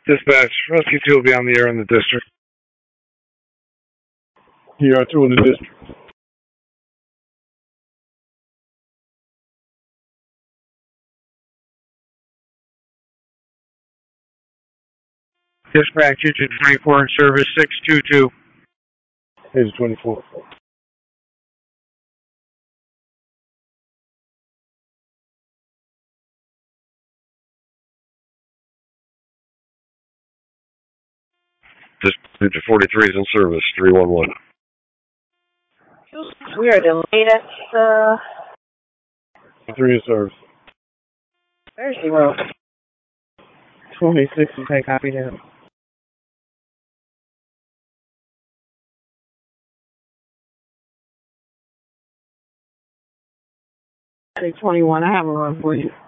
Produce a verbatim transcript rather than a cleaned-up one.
Dispatch, Rescue two will be on the air in the district. You are two in the district. Dispatch, Engine twenty-four, service six two two. Engine twenty-four. Dispatch, forty-three is in service, three one one. We are the latest, uh... Three in service. Thursday Road. twenty-six, okay, copy that. twenty-one, I have a run for you.